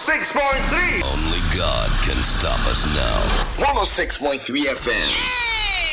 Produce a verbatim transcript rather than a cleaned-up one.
six point three. Only God can stop us now. one oh six point three F M.